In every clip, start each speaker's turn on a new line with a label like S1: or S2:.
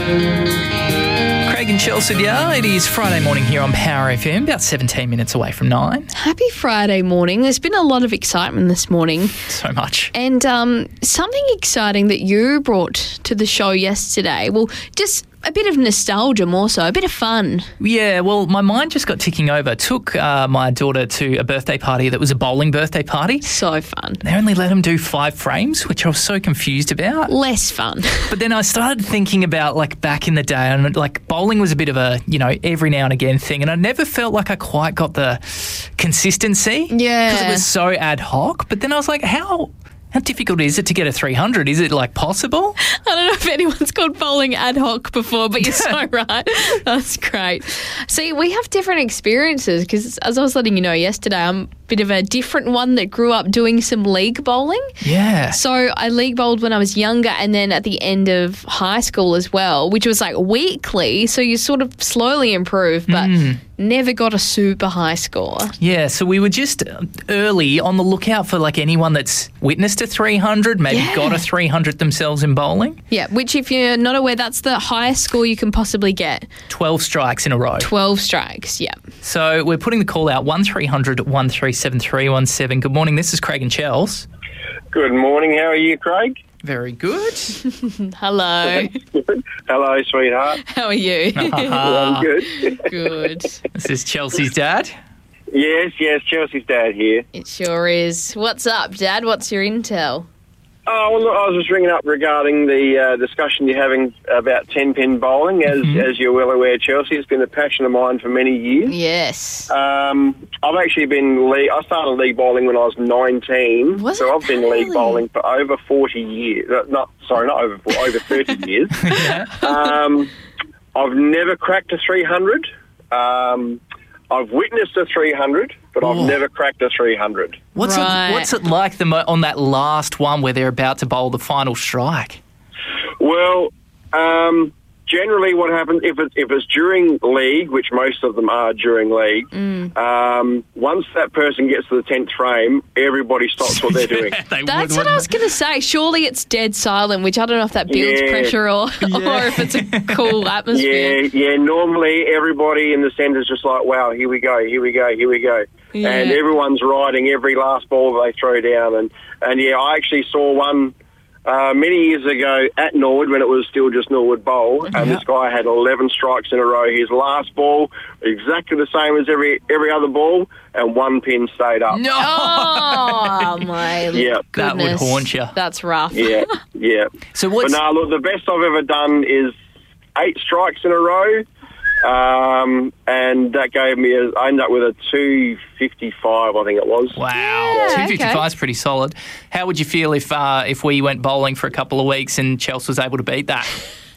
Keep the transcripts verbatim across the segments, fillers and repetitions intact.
S1: Craig and Chelsea, yeah, it is Friday morning here on Power F M, about seventeen minutes away from nine.
S2: Happy Friday morning. There's been a lot of excitement this morning.
S1: So much.
S2: And um, something exciting that you brought to the show yesterday, well, just a bit of nostalgia more so, a bit of fun.
S1: Yeah, well, my mind just got ticking over. Took uh, my daughter to a birthday party that was a bowling birthday party.
S2: So fun.
S1: They only let them do five frames, which I was so confused about.
S2: Less fun.
S1: But then I started thinking about, like, back in the day, and, like, bowling was a bit of a, you know, every now and again thing, and I never felt like I quite got the consistency.
S2: Yeah.
S1: Because it was so ad hoc. But then I was like, how... How difficult is it to get a three hundred? Is it, like, possible?
S2: I don't know if anyone's called bowling ad hoc before, but you're so right. That's great. See, we have different experiences because, as I was letting you know yesterday, I'm a bit of a different one that grew up doing some league bowling.
S1: Yeah.
S2: So I league bowled when I was younger and then at the end of high school as well, which was like weekly. So you sort of slowly improve, but mm. never got a super high score.
S1: Yeah, so we were just early on the lookout for, like, anyone that's witnessed a three hundred, maybe
S2: yeah.
S1: got a three hundred themselves in bowling.
S2: Yeah, which if you're not aware, that's the highest score you can possibly get.
S1: twelve strikes in a row.
S2: twelve strikes, yeah.
S1: So we're putting the call out, one three hundred one three seven three one seven. Good morning, this is Craig and Chels.
S3: Good morning, how are you, Craig?
S1: Very good.
S2: Hello.
S3: Hello, sweetheart.
S2: How are you?
S3: I'm good.
S2: Good.
S1: This is Chelsea's dad.
S3: Yes, yes, Chelsea's dad here.
S2: It sure is. What's up, Dad? What's your intel?
S3: Oh, well, look, I was just ringing up regarding the uh, discussion you're having about ten-pin bowling. As mm-hmm. as you're well aware, Chelsea, it's been a passion of mine for many years.
S2: Yes.
S3: Um, I've actually been league, I started league bowling when I was nineteen.
S2: Was
S3: so
S2: it
S3: I've been
S2: really?
S3: league bowling for over forty years. Uh, not sorry, not over over thirty years.
S1: Yeah.
S3: um, I've never cracked a three hundred. Um, I've witnessed a three hundred, but I've
S1: oh.
S3: never cracked a three hundred.
S1: What's
S2: right.
S1: it? What's it like the mo- on that last one where they're about to bowl the final strike?
S3: Well, um, generally, what happens if it's if it's during league, which most of them are during league.
S2: Mm.
S3: Um, once that person gets to the tenth frame, everybody stops what they're doing.
S1: yeah, they
S2: That's
S1: would,
S2: what I was going to say. Surely it's dead silent, which I don't know if that builds
S3: Yeah.
S2: pressure or,
S1: Yeah.
S2: or if it's a cool atmosphere.
S3: Yeah, yeah. Normally, everybody in the centre's just like, "Wow, here we go, here we go, here we go,"
S2: Yeah.
S3: and everyone's riding every last ball that they throw down. And and yeah, I actually saw one. Uh, many years ago at Norwood when it was still just Norwood Bowl, and
S1: Yeah.
S3: this guy had eleven strikes in a row. His last ball, exactly the same as every every other ball, and one pin stayed up.
S1: No.
S2: Oh, my
S3: Yeah.
S2: goodness.
S1: That would haunt you.
S2: That's rough.
S3: Yeah, yeah.
S1: So
S3: But
S1: what's...
S3: no, look, the best I've ever done is eight strikes in a row, um, and that gave me, a, I ended up with a two fifty-five, I think it was.
S1: Wow,
S2: Yeah,
S1: two fifty-five
S2: okay.
S1: is pretty solid. How would you feel if uh, if we went bowling for a couple of weeks and Chelsea was able to beat that?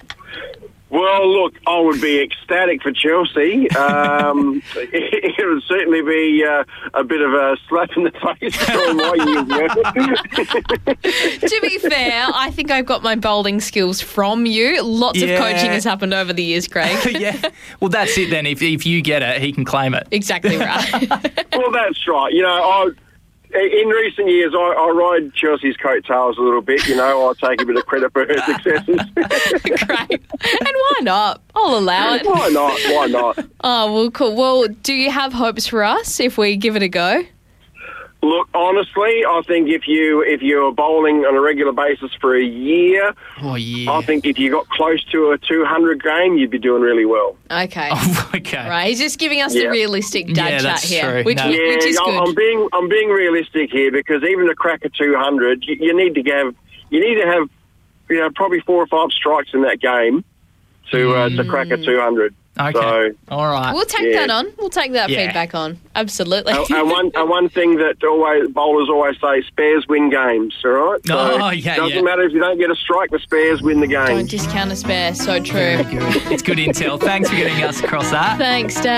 S3: Well, look, I would be ecstatic for Chelsea. Um, it, it would certainly be uh, a bit of a slap in the face for all my years.
S2: To be fair, I think I've got my bowling skills from you. Lots
S1: Yeah.
S2: of coaching has happened over the years, Craig.
S1: Yeah. Well, that's it then. If if you get it, he can claim it.
S2: Exactly right.
S3: Well, that's right. You know, I, in recent years, I, I ride Chelsea's coattails a little bit. You know, I take a bit of credit for her successes.
S2: Great. And why not? I'll allow it.
S3: Why not? Why not?
S2: Oh, well, cool. Well, do you have hopes for us if we give it a go?
S3: Look, honestly, I think if you if you're bowling on a regular basis for a year,
S1: Oh, yeah.
S3: I think if you got close to a two hundred game, you'd be doing really well.
S2: Okay.
S1: Oh, okay.
S2: Right, he's just giving us the
S3: Yeah.
S2: realistic dad
S1: Yeah,
S2: chat
S1: that's
S2: here,
S1: true.
S2: which,
S1: No.
S2: which
S3: Yeah,
S2: is
S3: I'm-
S2: good.
S3: I'm being I'm being realistic here because even to crack a two hundred, you, you need to have you need to have you know probably four or five strikes in that game to uh, to crack a two hundred.
S1: Okay.
S3: So,
S1: All right.
S2: We'll take
S3: Yeah.
S2: that on. We'll take that
S1: Yeah.
S2: feedback on. Absolutely.
S3: and, and one and one thing that always bowlers always say: spares win games. All right. So
S1: Oh, yeah,
S3: doesn't
S1: yeah.
S3: matter if you don't get a strike; the spares win the game.
S2: Don't discount a spare. So true.
S1: It's good intel. Thanks for getting us across that.
S2: Thanks, Dad.